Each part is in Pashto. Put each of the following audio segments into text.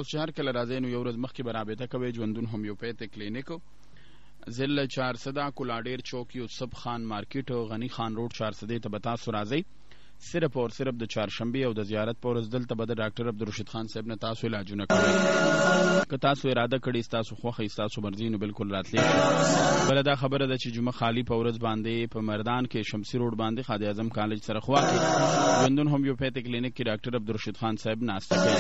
تاسو چې هر کله راځئ نو یو ورځ مخکې به رابطه کوئ ژوندون هومیوپیتھک کلینک ضلع 400 کولاډیر چوک یوسف خان مارکیټ غنی خان روډ 400 ته به تاسو راځئ. صرف اور صرف د چهارشنبې او د زیارت په ورځ دلته به د ډاکټر عبدالرشید خان صاحب نه تاسو علاجونه کوئ. که تاسو اراده کړې ستاسو خوښه ستاسو مرضي نو بالکل راتلی شئ. بله دا خبره ده چې جمعه خالی په ورځ باندې په مردان کې شمسي روډ باندې خادم اعظم کالج سره خوا کې ژوندون هومیوپیتھک کلینک کې ډاکټر عبدالرشید خان صاحب ناسته کوي.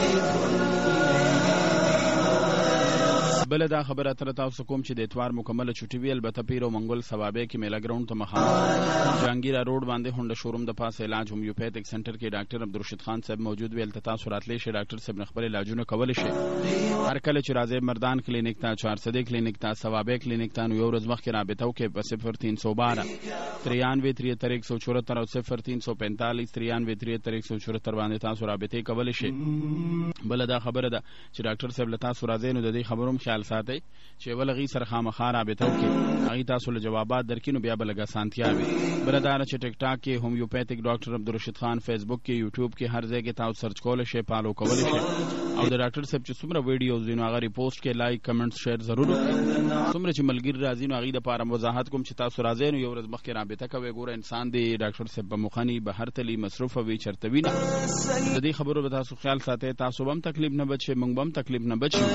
بله دا خبره تر تاسو کوم چې د اتوار مکمله چټي وی البته پیر او منګل ثوابه کې میلا ګراوند ته مخامخ جهانگیر روډ باندې هونډه شوروم د پاسه علاج هومیوپیتھک سنټر کې ډاکټر عبدالرشید خان صاحب موجود ویل تاسو راتلی شئ. ډاکټر صاحب نه خپل علاجونه کولی شي. هر کله چې راځي مردان کلینیک ته 400 کلینیک ته ثوابه کلینیک ته نو یو ورځ مخکې رابطه وکړئ په 0312 93 174 او 0345 93 174 باندې تاسو رابطه کولی شئ. بله دا خبره ده چې ډاکټر صاحب له تاسو راځي نو د دې خبروم خیال ساتئ چې ولغي سره خامخا رابطه وکړي هغه تاسو له جوابات درکینو بیا بلګه سانتیا وي. بلدار چې ټیک ټاک کې هومیوپیتھک ډاکټر عبدالرشید خان فیسبوک کې یوټیوب کې هر ځای کې تاسو سرچ کول شئ فالو کول شئ او د ډاکټر صاحب چې څومره ویډیوز دي نو هغه ریپوسټ کې لایک کمنټ شیر ضرور وکړئ. څومره چې ملګری راځي نو هغه د پاره وضاحت کوم چې تاسو راځئ نو یو ورځ مخکې رابطه کوئ. ګوره انسان دی ډاکټر صاحب په مخنی بهر تلی مصروف وي چرته وي نه. د دې خبرو به تاسو خیال ساتئ. تاسو هم تکلیف نه بچئ موږ هم تکلیف نه بچو.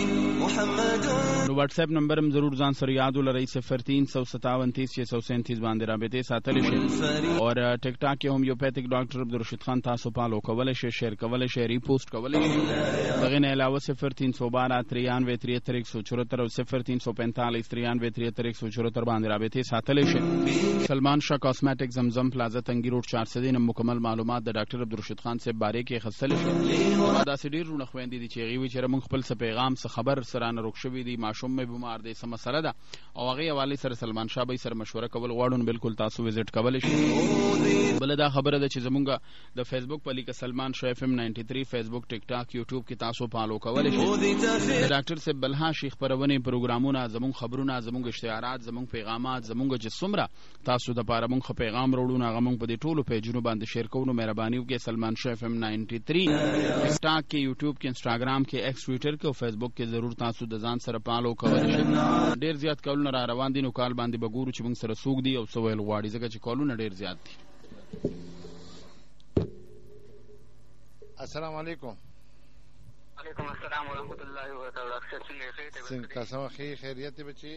نو واتس اپ نمبر هم ضرور ځان سره یاد ولرئ 03573637 باندې رابطه ساتلی شئ. اور ټیک ټاک کې هومیوپیتھک ډاکټر عبدالرشید خان تاسو فالو کولی شئ شیر کولی شئ ریپوسټ کولی شئ. دغه نه علاوه 0312 93 174 او 0345 93 174 باندې رابطه ساتلی شئ. سلمان شاه کاسمیټک زمزم پلازا تنگی روډ 400 نه مکمل معلومات د ډاکټر عبدالرشید خان صاحب باره کې خصل شئ. دا سړي رونه خويندې دي چې غوي چې موږ خپل څه پیغام څه خبر سره نه روک شوی دي ماشوم مې بیمار دی سم مسله ده او هغه حواله سره سلمان شاه به سره مشوره کول غواړو بالکل تاسو وزټ کولی شئ. بل دا خبره ده چې زمونږ د فیسبوک په لیک سلمان شاه FM 93 فیسبوک ټیک ټاک یوټیوب کې تاسو فالو کولی شئ. د ډاکټر صاحب بلها شیخ پرونی پروګرامونه زمونږ خبرونه زمونږ اشتهارات زمونږ پیغامات زمونږ جسمره تاسو د پاره مونږ پیغام وروړو هغه مونږ په دې ټولو پیجونو باندې شیر کوو. مهرباني وکړئ سلمان شاه FM 93 ټیک ټاک کې یوټیوب کې انستګرام کې ایکس ټویټر کې او فیسبوک کې ضرور تاسو د ځان سره فالو کولی شئ. ډیر زیات کولونه را روان دي نو کال باندې بګورو چې موږ سره سوق دي او سوال غواړي ځکه چې کولونه ډیر زیات دي. السلام علیکم. وعلیکم السلام ورحمۃ اللہ وبرکاتہ. څنګه تاسو خیریت دي بچي؟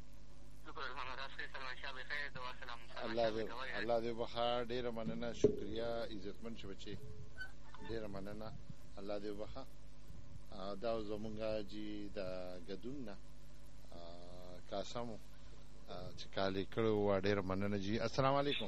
الله دې بخیر. ډیره مننه شکریا عزتمن شو بچي ډیره مننه الله دې بخیر. دا زمونږه جی د ګدون نه قاسمو چې کالي کړو ډیره مننه جی. السلام علیکم.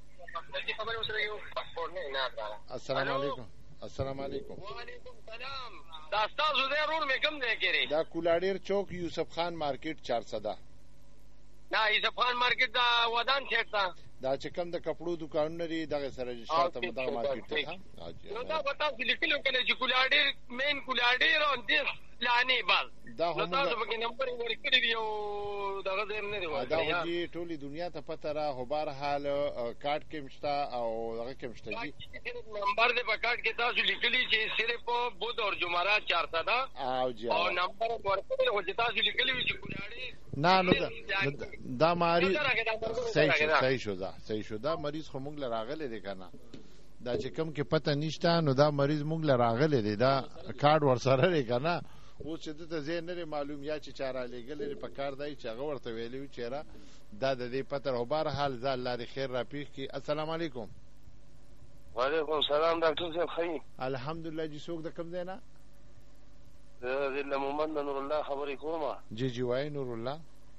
السلام علیکم. السلام علیکم. وعلیکم السلام. دا تاسو دې رور مې کوم ځای کې دا کولاډیر چوک یوسف خان مارکیټ 400 نه یوسف خان مارکیټ دا ودان چیرته دا چې کوم د کپړو دکانونه لري دغه سره شاته مدغه مارکیټ ته نو دا وتا لیکلو کنه چې کولاډیر مین کولاډیر او دې لانی بال دا هم تاسو په کې نمبر ورکړی دی او دغه زم نه دی دا چې ټولي دنیا ته پته را خو بهر حال کارت کې مشتا او دغه کې مشتا دي نمبر دې په کارت کې تاسو لیکلی چې صرف بود او جمعرات 400 او نمبر ورکړی او چې تاسو لیکلی چې کولاډیر نه نو دا مریض صحیح شو دا مریض خو موږ لراغله دي کنه دا چې کوم کې پته نشته نو دا مریض موږ لراغله دي دا کارت ورسره لري کنه او چې ته زه نه معلوم یا چې چاره لګل په کار دی چې هغه ورته ویلی چیرې دا د دې پته او بهر حال ځل الله دې خیر را پیښ کی. السلام علیکم. وعلیکم السلام ډاکټر صاحب خیر الحمدلله جی څوک د کوم دی نه ضلع محمد نور الله خبرې کومه جی وای نور الله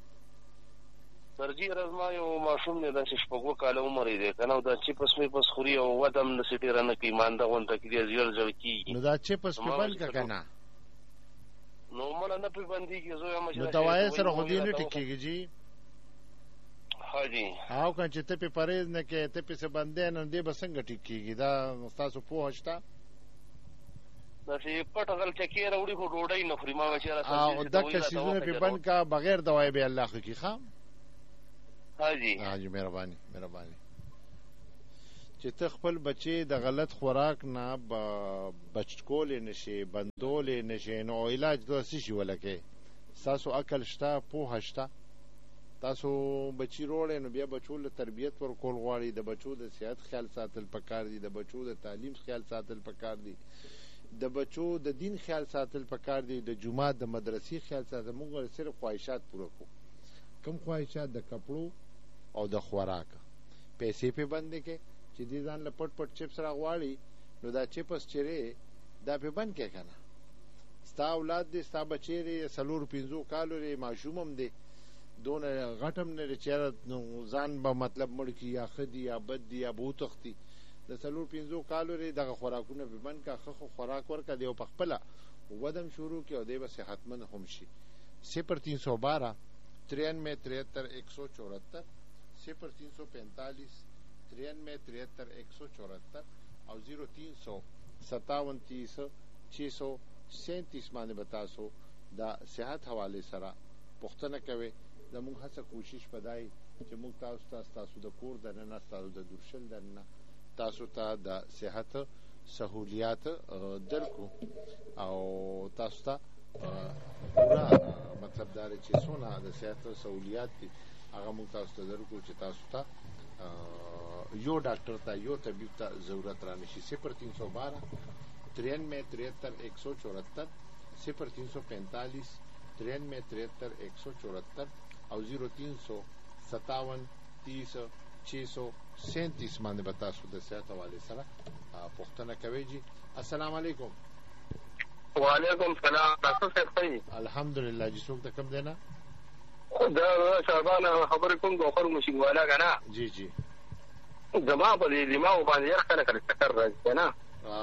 سرجی رزما یو ماشوم نه د شپږو کال عمر دی کنه دا چې پس خوري او ودم د سټی رانه کی مانده غونډه کې دی ځل کی نو دا چې پس په بل کا کنه نو مله نه په باندې کې زو یم نو دوايي سره خو دې نه ټکیږي جی حاجی او کنه چې ته په پرېز نه کې ته په څه باندې نه دې بسنګ ټکیږي دا تاسو پوهښتا دا چې پټ غل چکی راوړي خو ډوډۍ نه خوري ما بچاره او دغه سيزونه په بند کا بغیر دوايي به الله خو کی خام حاجی مهرباني چې ته خپل بچی د غلط خوراک نه بچ کولی نشي، بندولی نشي، نو علاج داسې شي ولکې ستاسو عقل شته، پوهه شته، تاسو بچی روړی نو بیا بچو له تربیت ورکول غواړي، د بچو د صحت خیال ساتل پکار دي، د بچو د تعلیم خیال ساتل پکار دي، د بچو د دین خیال ساتل پکار دي، د جمعات د مدرسې خیال ساتل. موږ صرف خواهشات پوره کوو. کم خواهشات؟ د کپړو او د خوراک. پیسې په بندې کې چې دې ځان له پټ پټ چپس راغواړي نو دا چپس چیرې دا په بند کې که نه. ستا اولاد دی، ستا بچی دی، 4-5 کالو دی، ماشوم هم دی، دونه غټم نه دی چې ځان به مطلب مړ کړي یا ښه دي یا بد دي یا به وتښتي. د 4-5 کالو دی، دغه خوراکونه په بند که، ښه خوراک ورکړه، دی او په خپله ودم شروع کړي او دی به صحتمند هم شي. 0312 93 73 174 0345 93 73 174 او 0357 30 637 باندې به تاسو د صحت حوالې سره پوښتنه کوئ. زموږ هڅه کوشش په دی چې موږ تاسو د کور دننه، تاسو د دورشل دننه تاسو ته د صحت سهولیات درکو او تاسو ته پورا مطلب دا چې څونه د صحت سهولیات دي هغه موږ تاسو ته درکو چې تاسو ته یو ډاکټر ته، یو طبیب ته ضرورت را نشي. 0312 93 73 174 0345 93 73 174 او 0357 30 637 باندې به تاسو د صحت حوالې سره پوښتنه کوئ. جی السلام علیکم. وعلیکم السلام. ډاکټر صاحب څنګه؟ الحمدلله. جی څوک ته کم دی نه؟ دا شعبان خبرې کوم د اخر مشین والا که نه؟ جی جی. زما په دې دماغ باندې یار کله کله چکر راځي که نه؟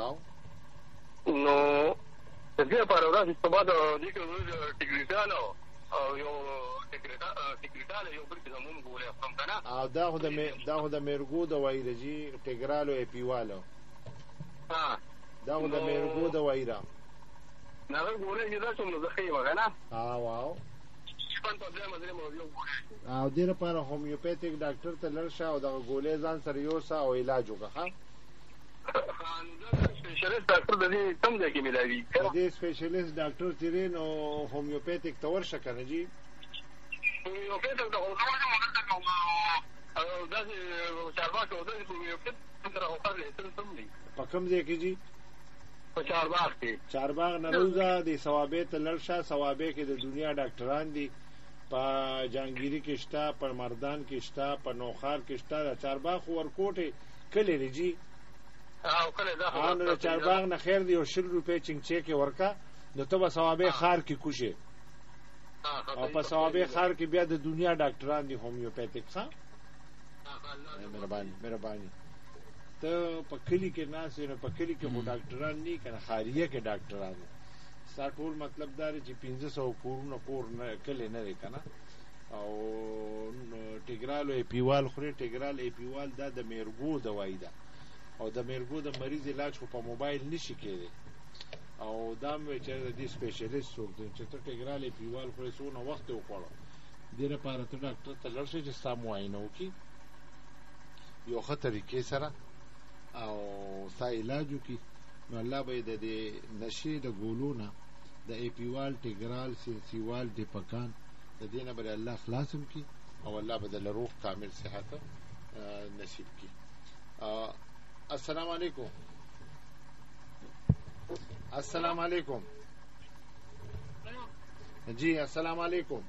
نو د دې لپاره ورځ سبا د دې کې ټیکریټال او یو ټیکریټال یو بل زمون ګولې خپل که نه؟ او دا خو د میرګو دوايي ده جي، ټیګرال او اپیوال. دا خو د میرګو دوايي ده. نغه ګولې چې دا څومره زخی وګه نه؟ واو. او دې لپاره هومیوپیتیک ډاکټر ته لړ شه او دغه ګولې ځان سره یوسه او علاج وکړه. ښه سپیشلیست ډاکټر د دې کوم ځای کې ملاوي؟ د دې سپیشلیست ډاکټر چې دی نو هومیوپیتیک ته ورشه که نه جي؟ هومیوپیتیک ته داسې چارباغ کې داسې هومیوپیتیک په کوم ځای کې جي؟ په چارباغ کې. چارباغ نه روزه د ثوابې ته لړ شه. ثوابې کې د دنیا ډاکټران دي، په جانګيري کې شته، په مردان کې شته، په نوخار کې شته. د چارباغ ورکوټې کلی دی جي. نو د چارباغ نه خیر دی 20 روپۍ چنګچې کې ورکا نو ته به ثوابې خار کې کوشې او په ثوابې خار کې بیا د دنیا ډاکټران دي هومیوپیتیک. ښه مهرباني. ته په کلی کې ناست نو په کلی کې خو ډاکټران نه کنه، خاریه کې ډاکټران دي. ستا ټول مطلب دا دی چې 1500 کورونه کور نه کلی نه دی کنه. او ټیګرال او اپیوال خوري. ټیګرال اپیوال دا د میرګو دوايي ده او د میرګو د مریض علاج خو په موبایل نشي کېدی او دا مې چې د دې سپیشلیست څوک دی چې ته ټیګرال اپیوال خوري څونه وخت وخوړه دې لپاره ته ډاکټر ته لاړ شې چې ستا معاینه وکړي یو ښه طریقې سره او ستا علاج وکړي نو الله به د دې نشې د ګولو نه د اپیوال، ټیګرال، سلسیوال، ډیپکان د دې نه به الله خلاص هم کړي او الله به د روغ کامل صحت نصیب کړي. السلام علیکم. السلام علیکم. جی السلام علیکم.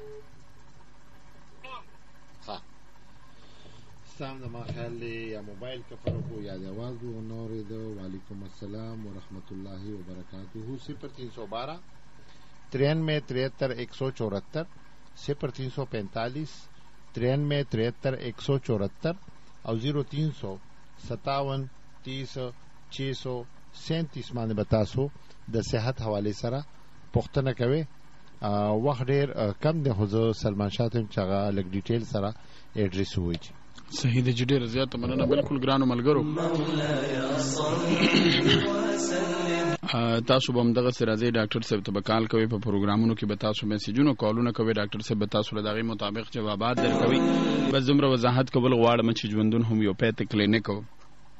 ها سلام د ما خیال یا موبایل کا فرق ہو یا د आवाज و نور دو. وعلیکم السلام ورحمۃ اللہ وبرکاتہ. 0312 93 73 174 0345 93 73 174 او 0357 30 637 باندې بتاسو د صحت حواله سره پوښتنه کوي. وخت ډیر کم دی خو زه سلمان شاتم چغه لګ ډیټیل سره ایډریس وایي. صحیح دی ډیر زیات مننه. بالکل ګرانو ملګرو تاسو به هم دغه سرازي ډاکټر صاحب ته بکال کوي په پروګرامونو کې به تاسو میسجونو کالونه کوي ډاکټر صاحب به تاسو له دغه مطابق جوابات درکوي. بس زمره وضاحت کول غواړم چې ژوندون هومیوپیتیک کلینیک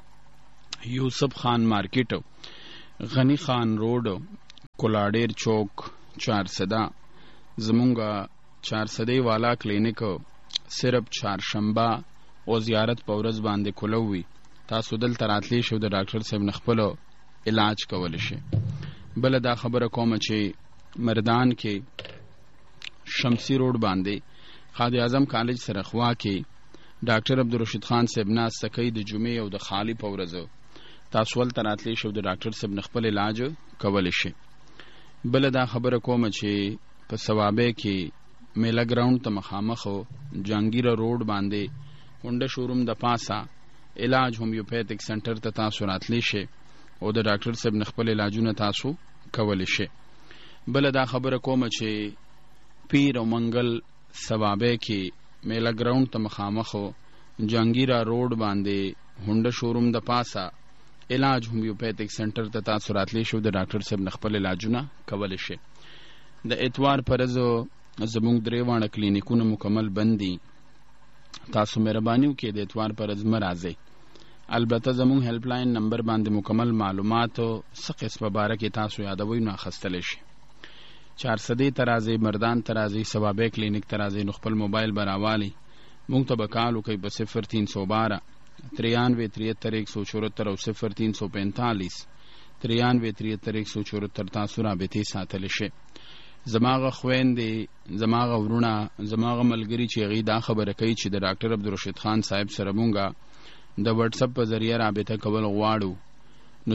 یوسف خان مارکیټ غنی خان روډ کولاډیر چوک چارسده زمونږه چارسدې والا کلینیک صرف چهارشنبه او زیارت په ورځ باندې کولوي. تاسو دلته راتلی شو د ډاکټر صاحب نه خپل علاج کولی شي. بل دا خبره کوم چې مردان کې شمسی روډ باندې قائد اعظم کالج سره خوا کې ډاکټر عبدالرشید خان صاحب ناس سکی د جمعې او د خالی په ورځ تاسو ولته راتلی شو د ډاکټر صاحب نه خپل علاج کولی شي. بل دا خبره کوم چې په ثوابه کې میلا ګراوند ته مخامخ جهانگیر روډ باندې هونډه شوروم د پاسه علاج هومیوپیتھک سنټر ته تاسو راتلی شي او د ډاکټر صاحب نه خپل علاجونه تاسو کولی شي. بل دا خبره کوم چې پیر او منګل ثوابه کې میلا ګراوند ته مخامخ جهانگیر روډ باندې هونډه شوروم د پاسه علاج هومیوپیتھک سنټر ته تاسو راتلی شو د ډاکټر صاحب نه خپل علاجونه کولی شي. د اتوار پر ورځ زمونږ درې واړه کلینیکونه مکمل بند دي. تاسو مهرباني وکړئ د اتوار پر ورځ مه راځئ. البته زمونږ هیلپ لاین نمبر باندې مکمل معلومات څه قسمه باره کې تاسو یادوئ نو اخیستلی شي. چارسدې ته راځئ، مردان ته راځئ، ثوابه کلینیک ته راځئ نو خپل موبایل به راوالئ. مونږ ته به کال وکئ په 0312 93 174 او 0345 93 174 تاسو رابطې ساتلی شئ. زماغه خويندې، زماغه ورونه، زماغه ملګري چې هغوی دا خبره کوي چې د ډاکټر عبدالرشید خان صاحب سره مونږه د وټس اپ په ذریعه رابطه کول غواړو نو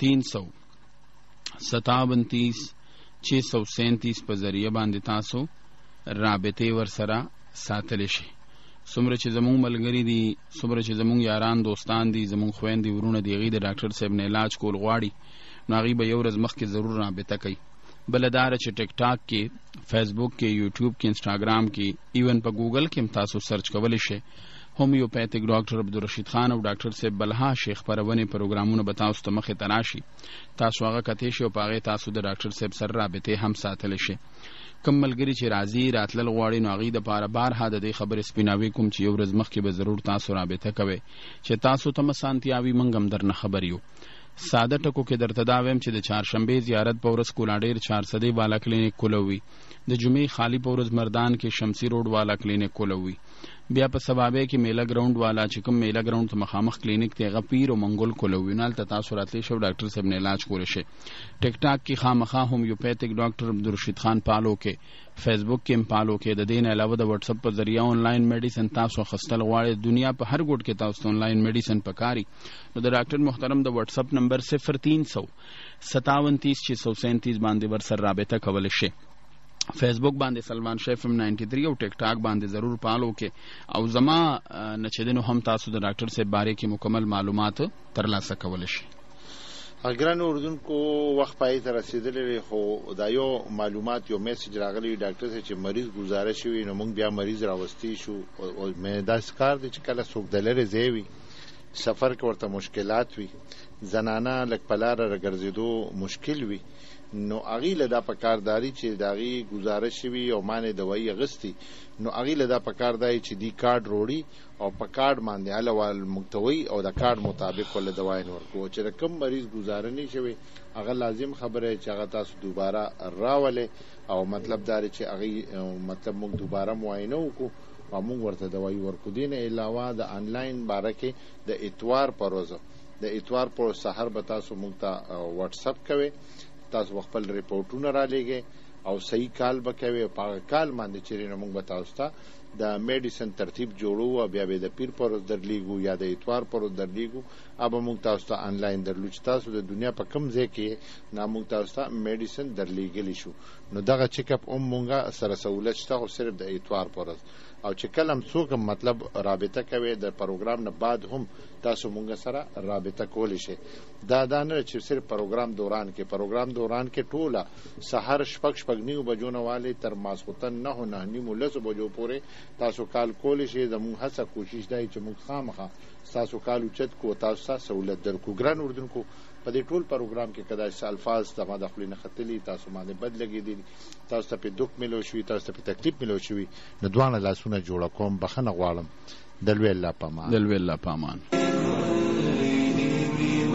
0337 637 په ذریعه باندې تاسو رابطې ورسره ساتلی شئ. څومره چې زمونږ ملګري دي، څومره چې زمونږ یاران دوستان دي، زمونږ خويندې ورونه دي، هغوی د ډاکټر صاحب نه علاج کول غواړي نو هغوی به یو ورځ مخکې ضرور رابطه کوي. بل دا چې ټیک ټاک کې، فیسبوک کې، یوټیوب کې، انسټاګرام کې، ایون په ګوګل کې هم تاسو سرچ کولی شئ هومیوپیتھک ډاکټر عبدالرشید خان او ډاکټر صاحب بلها شیخ خپرونې پروګرامونه به تاسو ته مخې ته راشي. تاسو هغه کتی شئ او په هغې تاسو د ډاکټر صاحب سره رابطې هم ساتلی شئ. کم ملګري چې راځي راتلل غواړي نو هغوی دپاره بارها د دې خبرې سپیناوي کوم چې یو ورځ مخکې به ضرور تاسو رابطه کوئ چې تاسو ته اسانتیا وي، موږ هم درنه خبر یو. ساده ټکو کې درته دا وایم چې د چهارشنبې زیارت په ورځ کولاډیر چارسدې والا کلینیک کولوي، د جمعې خالی په ورځ مردان کې شمسی روډ والا کلینیک کولوي. بیا په ثوابه کې میلا ګراوند والا چې کوم میلا ګراوند ته مخامخ کلینیک دی هغه پیر او منګل کولوي. نو هلته تاسو راتلی شئ ډاکټر صاحب نه علاج کولی شئ. ټیک ټاک کې خامخا هومیوپیتھک ډاکټر عبدالرشید خان پالو کې، فیسبوک کې هم پالو کې. د دې نه علاوه د وټس اپ په ذریعه آنلاین میډیسن تاسو اخیستل غواړئ، دنیا په هر ګوټ کې تاسو ته آنلاین میډیسن پکاري نو د ډاکټر محترم د وټس اپ نمبر 0357 637 باندې ورسره رابطه کولی شئ. فیسبوک باندې سلمان شیف 93 او ټیک ټاک باندې ضرور پالو کې او زما نه چې دنو هم تاسو د ډاکټر صاحب باره کې مکمل معلومات ترلاسه کولی شئ. ګرانو اردوونکو، وخت پای ته رسېدلی خو دا یو معلومات یو میسج راغلی ډاکټر صاحب چې مریض ګزاره شوي نو موږ بیا مریض راوستی شو او مې داسې کار دی چې کله څوک د لرې ځای وي، سفر کې ورته مشکلات وي، زنانه لږ په لاره راګرځېدو مشکل وي نو هغوی له دا پکارداري چې د هغوی ګزاره شوي او مانې دوایي اخیستي نو هغوی له دا پکار دی چې دی کارډ روړي او په کارډ باندې هله وال مکتوي او د کارډ مطابق ول دواین ورکو چې د کم مریض گزاره نه شوي هغه لازم خبره چې هغه تاسو دوباره راولې او مطلب دا چې هغه مطلب موږ دوباره معاینه وکړو او موږ ورته دوايي ورکو. دین علاوه د انلاین باره کې د اتوار پر ورځ د اتوار پر سحر به تاسو موږ ته واتس اپ کوئ، تاسو خپل ریپورتونه را لېږئ او صحیح کال به کوئ. په هغه کال باندې چې موږ به تاسو ته د میډیسن ترتیب جوړو او بیا به د پیر پر ورځ درلیږو یا د اتوار پر ورځ درلیږو او به موږ تاسو ته آنلاین درلو چې تاسو د دنیا په کوم ځای کې نه موږ تاسو ته میډیسن درلیږلی شو. نو دغه چیک اپ موږ سره سہولت شته خو صرف د اتوار پر ورځ او چې کله هم څوک مطلب رابطه کوي د پروګرام نه بعد هم تاسو مونږ سره رابطه کولی شئ. دا نه چې صرف پروګرام دوران کې ټوله سحر شپږ نیو بجو نه والی تر ماسخوتن 9:09 بجو پورې تاسو کال کولی شئ. زموږ هڅه کوشش دی چې موږ خامخا تاسو کال اوچت کو تاسو ته سہولت درکو. ګران اردوونکو، په دې ټول پروګرام کې کدا الفاظ تما د خپل نختلی تاسو باندې بد لګیدي، تاسو ته په دوک ملو شوي، تاسو ته په تکلیف ملو شوي، نو دوانه لاسونه جوړ کوم، بخنه غواړم. دلوي الله پامان.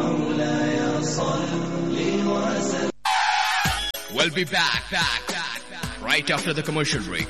We'll be back right after the commercial break.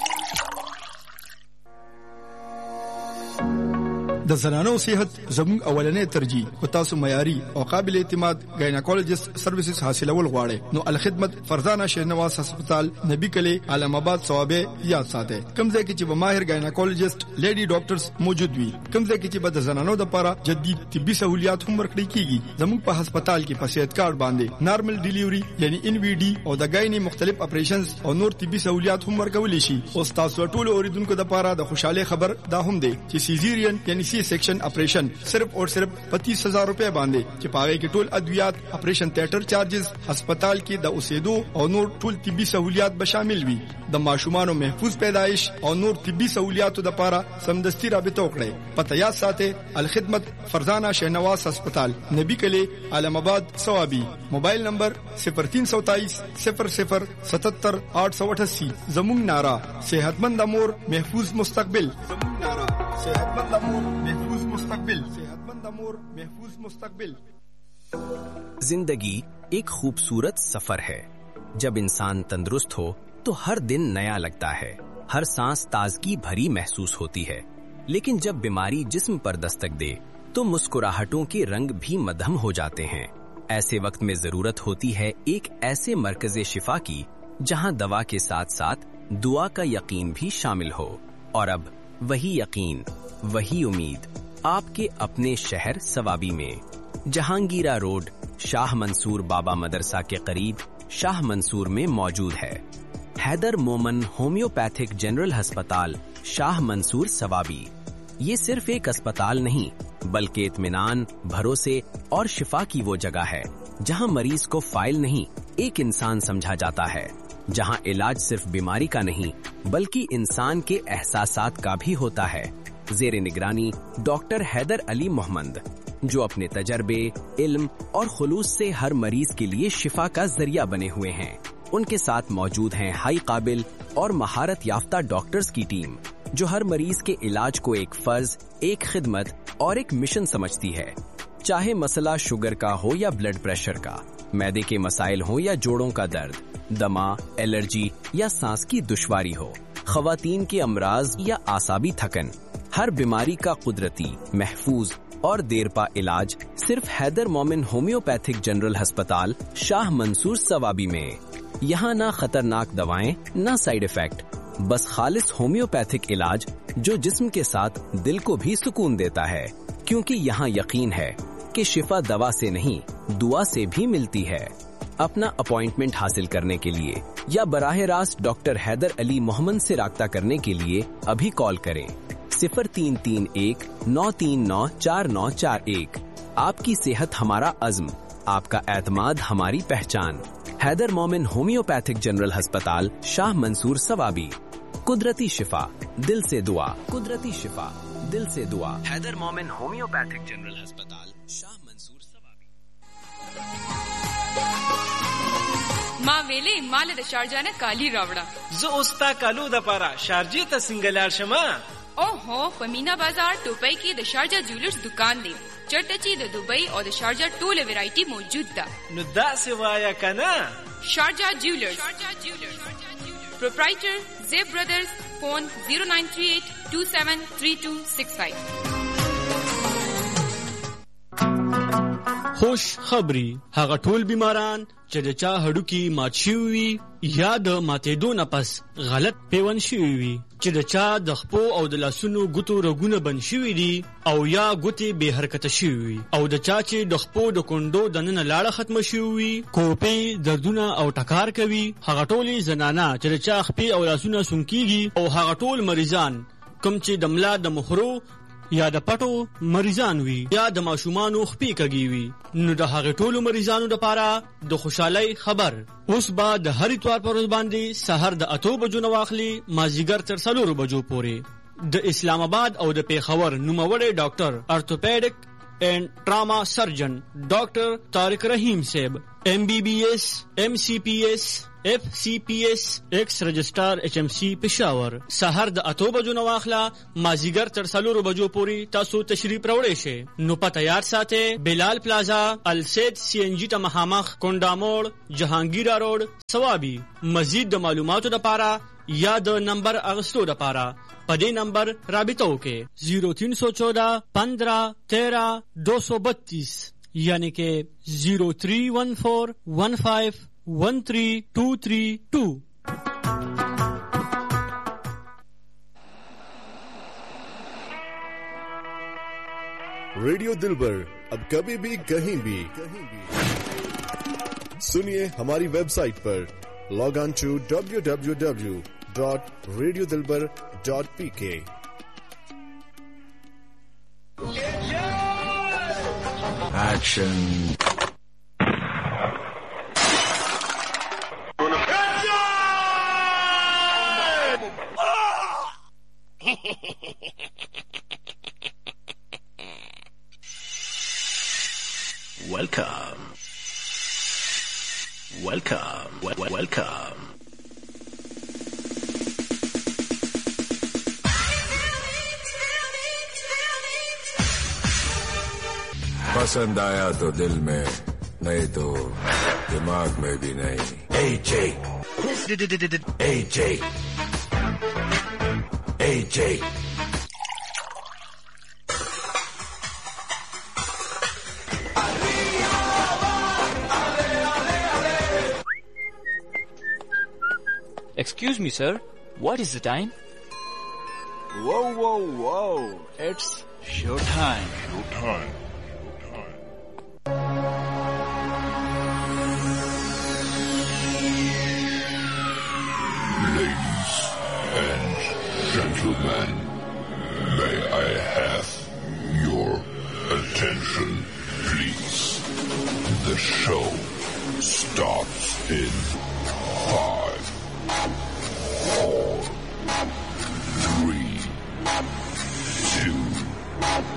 د زنانو صحت زموږ اولنې ترجیح او تاسو معیاري او قابل اعتماد گایناکولوژیست سرویسز حاصلول غواړئ نو الخدمت فرزانه شهنواز هسپتال نبی کلی علم آباد ثوابه یاد ساتئ کوم ځای کې چې به ماهر گایناکولوژیست لیډي ډاکټرز موجود وي کوم ځای کې چې به د زنانو لپاره جدید طبي سہولیات هم ورکړي کیږي زموږ په هسپتال کې په صحت کارت باندې نارمل ډیلیوري یعنی ان وی ډي او د گایني مختلف اپریشنز او نور طبي سہولیات هم ورکول شي او تاسو ټول اوریدونکو لپاره د خوشاله خبر دا هم دی چې سیزیرین یعنی سیکشن اپریشن صرف اور صرف 25,000 روپے باندې چې پاوی کې ټول ادویات اپریشن تھیټر چارجز هسپتال کې د اوسېدو او نور ټول طبي سہولیات به شامل وي د ماشومانو محفوظ پیدایش او نور طبي سہولیاتو لپاره سمدستي رابطه وکړئ پته یاد ساتئ الخدمت فرزانه شهنواز هسپتال نبی کلی علم آباد ثوابی موبایل نمبر 0327 00 77 888 زمون نارا صحتمند امور محفوظ مستقبل زمون نارا صحتمند امور محفوظ مستقبل صحتمند امور محفوظ مستقبل जिंदगी एक खूबसूरत सफर है। जब इंसान तंदुरुस्त हो तो हर दिन नया लगता है, हर सांस ताजगी भरी महसूस होती है। लेकिन जब बीमारी जिस्म पर दस्तक दे तो मुस्कुराहटों के रंग भी मध्यम हो जाते हैं। ऐसे वक्त में जरूरत होती है एक ऐसे मरकज़े शिफा की जहां दवा के साथ साथ दुआ का यकीन भी शामिल हो। और अब वही यकीन, वही उम्मीद आपके अपने शहर सवाबी में जहांगीरा रोड शाह मंसूर बाबा मदरसा के करीब शाह मंसूर में मौजूद है। हैदर मोमन होम्योपैथिक जनरल अस्पताल शाह मंसूर सवाबी। ये सिर्फ एक अस्पताल नहीं बल्कि इत्मीनान, भरोसे और शिफा की वो जगह है जहां मरीज को फाइल नहीं एक इंसान समझा जाता है, जहां इलाज सिर्फ बीमारी का नहीं बल्कि इंसान के एहसासात का भी होता है। जेर निगरानी डॉक्टर हैदर अली मोहम्मद जो अपने तजर्बे, इल्म और खुलूस से हर मरीज के लिए शिफा का जरिया बने हुए हैं। उनके साथ मौजूद हैं हाई काबिल और महारत याफ्ता डॉक्टर्स की टीम जो हर मरीज के इलाज को एक फर्ज, एक खिदमत और एक मिशन समझती है। चाहे मसला शुगर का हो या ब्लड प्रेशर का, मैदे के मसाइल हो या जोड़ों का दर्द, दमा, एलर्जी या सांस की दुश्वारी हो, खवातीन के अमराज या आसाबी थकन, हर बीमारी का कुदरती, महफूज और देरपा इलाज सिर्फ हैदर मोमिन होम्योपैथिक जनरल अस्पताल शाह मंसूर सवाबी में। यहाँ ना खतरनाक दवाएं, ना साइड इफेक्ट, बस खालिस होम्योपैथिक इलाज जो जिस्म के साथ दिल को भी सुकून देता है। क्योंकि यहाँ यकीन है कि शिफा दवा से नहीं दुआ से भी मिलती है। अपना अपॉइंटमेंट हासिल करने के लिए या बराह रास्त डॉक्टर हैदर अली मोहम्मद से राब्ता करने के लिए अभी कॉल करें 0331 939 4941। आपकी सेहत हमारा अज़्म, आपका एतमाद हमारी पहचान। हैदर मोमिन होम्योपैथिक जनरल अस्पताल शाह मंसूर सवाबी। कुदरती शिफा दिल से दुआ, कुदरती शिफा दिल से दुआ। हैदर मोमिन होम्योपैथिक जनरल अस्पताल शाह मंसूर सवाबी। मां वेले माल द शारजा ने काली रावड़ा जो उस्ता कालू द पारा शारजे त सिंगलार शमा ओहो पमीना बाजार टोपई की द शारजा ज्वेलर्स दुकान दे चटची द दुबई और द शारजा टोल वैरायटी मौजूद दा नुदा सिवाया कना शारजा ज्वेलर्स प्रोप्राइटर जेब brothers phone 0938273265। خوش خبری هغه ټول بیماران چې د چا هډوکی مات شوي وي یا د ماتېدو نه پس غلط پیوند شوي وي، چې د چا د خپو او د لاسونو ګوتو رګونه بند شوي دي او یا ګوتې بې حرکته شوي وي، او د چا چې د خپو د کونډو دننه لاړه ختمه شوي وي، کوپې دردونه او ټکار کوي، هغه ټولې زنانه چې د چا خپې او لاسونه سونکېږي، او هغه ټول مریضان کوم چې د ملا د مخرو یا د پټو مریضان وي یا د ماشومانو خپې کږي وي، نو د هغه ټولو مریضانو لپاره د خوشحالۍ خبر اوس به د هر اتوار پر ورځ باندې سحر د 8 بجو نه واخلي مازیګر تر 4 بجو پورې د اسلام آباد او د پیښور نوموړی ډاکټر ارتوپیډک and trauma surgeon doctor Tariq रहीम सेब, MBBS, MCPS, FCPS, x registrar HMC Peshawar. सहर द 8 बजो नवाखला माजीगर तر 4 बजो पूरी तासो तशरीफ रावړې شي نو پته یاد ساته بلال پلازا، السید CNG ته مخامخ، کونډاموړ، جهانگیرا روډ، ثوابي۔ مزید د معلوماتو لپاره یا د نمبر اغستو لپاره په دې نمبر رابطه وکړئ 0314 15 13 232 یعنی کہ 0314 15 13232۔ रेडियो दिलबर अब कभी भी कहीं भी सुनिए हमारी वेबसाइट पर। Log on to www.radiodilbar.pk। Action. Welcome. पसंद आया तो दिल में, नहीं तो दिमाग में भी नहीं। AJ Excuse me, sir. What is the time? Whoa. It's showtime. Ladies and gentlemen, may I have your attention, please? The show starts in 5,